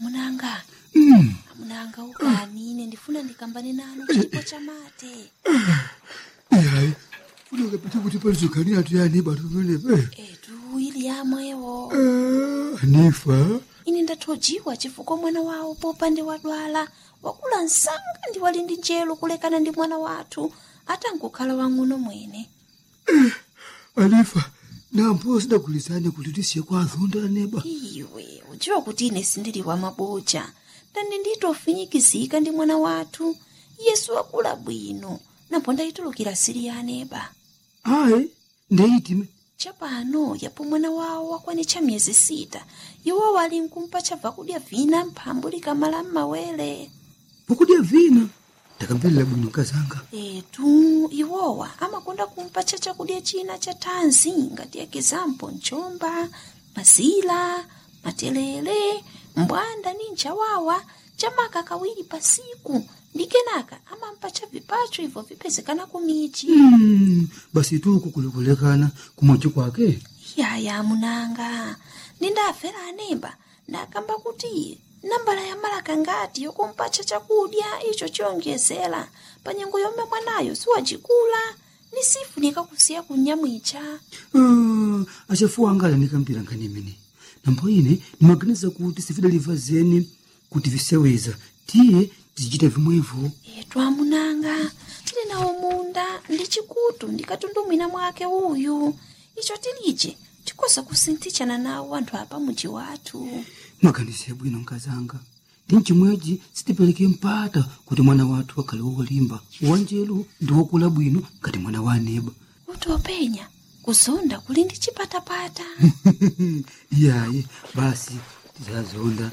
Munanga. Munanga ukani ine ndifuna ndikambane nanu chipo cha mate. Hayi. Funa kupita kuti palizokani atu yani batu vele. Etu ili yamwewo. Nifa. Ine ndathojiwa chifukwa mwana wawo popande wadwala. Wakula nsanga ndi wali ndi njelo kulekana ndi mwana wathu. Atangokhala wang'ono mwene. Anifa. Nampo sidagulizane kuti tisiye kwa azonda neba. Iwe, uchiwa kuti ine sindili wa maboja. Ndani nditofinyikizika ndi mwana wathu. Yesu wakula bwino. Nampo ndayitulukira siri ya neba. Ayi, ndeyitime. Chapano yapo mwana wawo wakwanitcha miyezi 6. Iwo wali nkumpa chabva kudya vina mphambu likamala m'mawere. Pokudya vina. Ndakambirira bwino kazanga. Etu, iwowa amakonda kumpa chakudya china cha thanzi ngati example nchomba, mazila, matelele, mbwanda ni nchawawa, chamaka kawiri pasiku. Ndi kenaka amampa cha vipacho hivyo vipezekana kumichi. Basi tu kukulekana kumochi kwake. Yaya munanga, nindafera anemba, ndakamba kuti nambala ya malaka ngati yokumpacha chakudya icho chiyonjezera panyengo yomwe mwanayo siwajikula nisifunika kusiya kunyamwicha. Achafuwa angala nikambira nkanimene. Nampo ine nimaganiza kuti sifidaliva zeni kuti viseweza. Tiye tizichita vimwevo. Etu amunanga, tili nawo munda ndi chikutu ndikatundumwina mwake uyu. Icho tilije tikosa kusinthitshana nawo anthu apa muji wathu. Maganize bwino nkazanga. Ndi chimwechi sitipeleke mpata kuti mwana wathu akhale wolimba. Wanjelu ndi wokula bwino ngati mwana wa aneba. Kuti openya kuzonda kuli ndi chipatapata. Iyayi, basi tizazonda.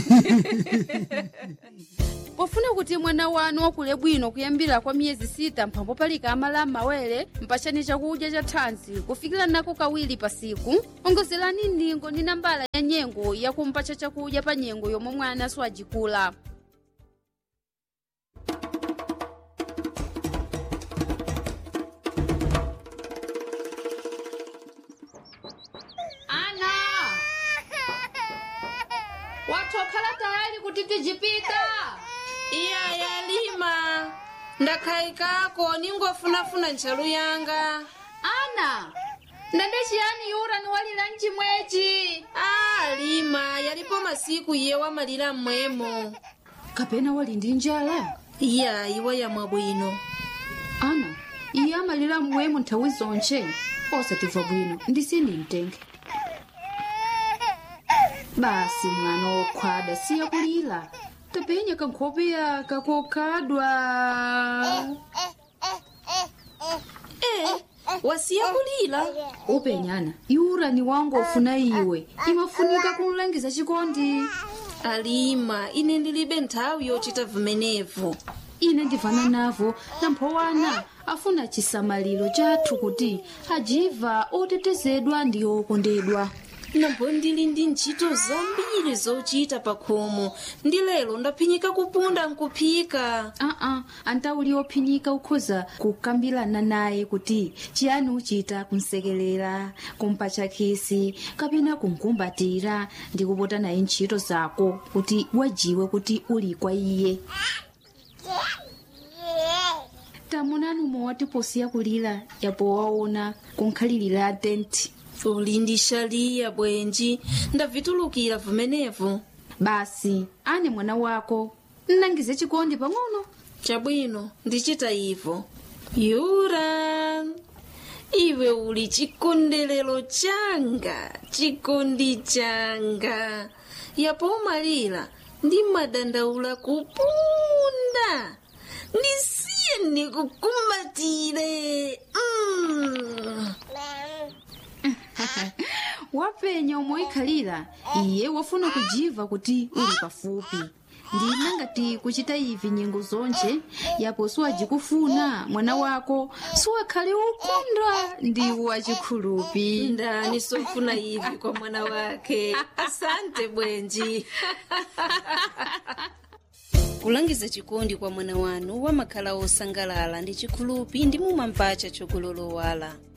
Pofuna kuti mwana wanu wakule bwino kuyambira kwa miyezi 6 mphambo palika amala m'mawere mpachani chakudya cha thanzi kufikira nako kawiri pasiku. Ongozerani ndingo ndi nambala ya nyengo yakumpacha chakudya pa nyengo yomwe mwana siwajikula. Ana! Watokhala tayari kuti tijipika? Iya yalima. Ndakhaikako ningofunafuna ntchalu yanga. Ana! Ndande chiyani yura ni walira mchimwechi? Lima, yalipo masiku iye wamalira mmwemo. Kapena wali ndi njala? Iya, iwa ya mwabwino. Ana, iye amalira mmwemo nthawi zonche. Osatimva bwino, ndisindi mtenge. Basi mwana wokhwada siya kulira. Tapenya kankhopeya kakokhadwa. Wasiya kulira? Upenyana, yura ni wangu ofuna iwe. Imafunika kumulangiza chikondi. Alima, ine ndilibe nthawi yochita vimenevu. Ine ndivana navo namphowana afuna chisamaliro chathu kuti ajiva otetezedwa ndi okondedwa. Nambo ndili ndi ntchito zambiri zochita pakhomo. Ndi lero ndaphinyika kupunda nkuphika. Antauli ophinyika ukhoza kukambirana naye kuti chiyani uchita kumsekelera, kumpatcha khisi, kapena kumkumbatira ndi kupota naye ntchito zako kuti wajiwe kuti uli kwa iye. Tamunanu mowati posiya kulira yapo waona kunkhalirira tenti. Uli ndi shaliya bwenji, ndavitulukira vimenevu. Basi, ane mwana wako, nnangize chikondi pang'ono. Chabwino, ndichita ivo. Yura, iwe uli chikondelero changa, chikondi changa. Yapo umalira, ndi madandaula kupunda. Ndisiye ndikukumbatire. Wapenya umoikhalira, iye wafuna kujiva kuti uli pafupi. Ndina ngati kuchita ivi nyengo zonche, yapo siwajikufuna mwana wako, siwakhale ukondwa ndi wachikhulupi. Ndani sofuna ivi kwa mwana wake. Asante bwenji. Kulangiza chikondi kwa mwana wanu wamakhala osangalala ndi chikhulupi ndi mumamvacha chokulolowala.